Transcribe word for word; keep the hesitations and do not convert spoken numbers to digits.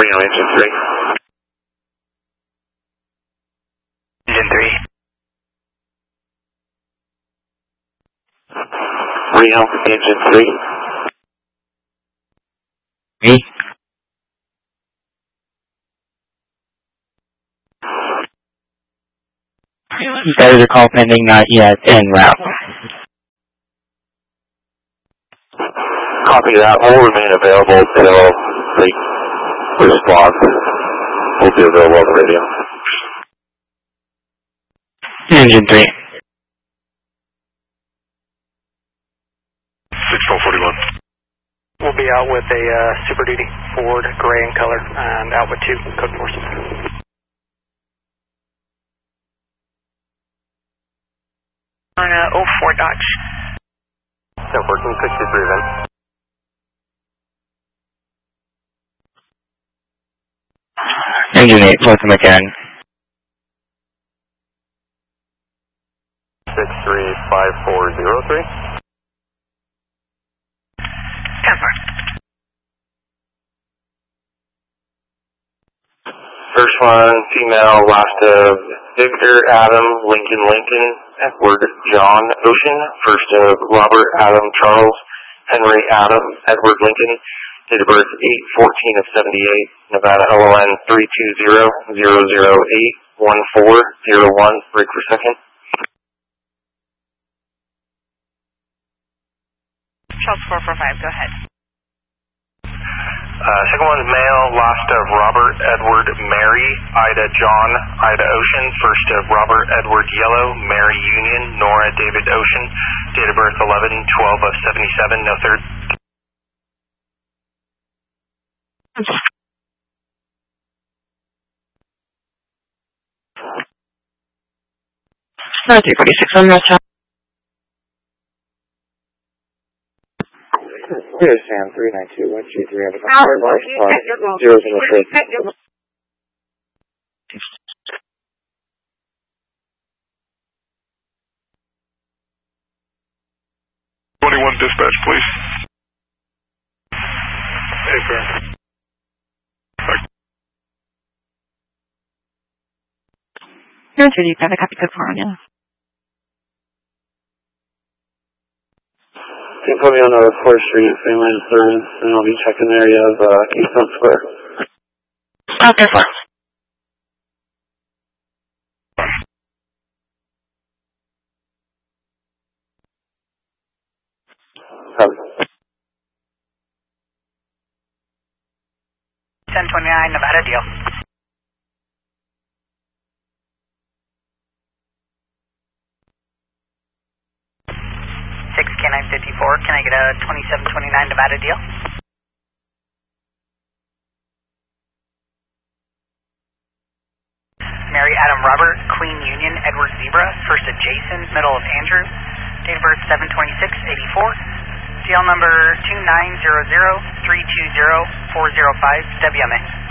Reno engine three. Engine three. Reno engine three. Me? That is a call pending, not yet en route. Copy that. We'll remain available until they respond. We'll be available on the radio. Engine three. six twelve forty-one. We'll be out with a uh, Super Duty Ford, gray in color, and out with two code forces. On a oh four Dodge. So working sixty-three then. Engine eight, welcome again. six three five four zero three. Temper. First one, female, last of Victor, Adam, Lincoln, Lincoln, Edward, John, Ocean. First of Robert, Adam, Charles, Henry, Adam, Edward, Lincoln. Date of birth eight fourteen of seventy-eight. Nevada L O N three two zero zero zero eight one four zero one. Break for second. Charles four four five, go ahead. Uh, second one is male, last of Robert, Edward, Mary, Ida, John, Ida, Ocean. First of Robert, Edward, Yellow, Mary, Union, Nora, David, Ocean. Date of birth eleven twelve of seventy-seven, no third. No, three forty-six on that top. Here's Sam, three nine two one two three. Have a Power, zero zero three. twenty-one dispatch, please. Hey, sir. You're through, you've got a copy code for on you. You can put me on the fourth Street, Freeman Service, and I'll be checking the area of uh, Keystone Square. Okay, fine. Copy. ten twenty-nine, Nevada deal. six K nine fifty-four, can I get a twenty-seven twenty-nine Nevada deal? Mary, Adam, Robert, Queen, Union, Edward, Zebra, first of Jason, middle of Andrew, date of birth seven twenty-six eighty-four, C L number two nine zero zero three two zero four zero five, W M A.